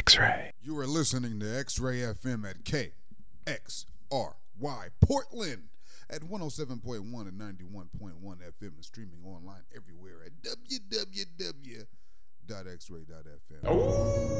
X-Ray. You are listening to X-Ray FM at KXRY Portland at 107.1 and 91.1 FM and streaming online everywhere at www.xray.fm.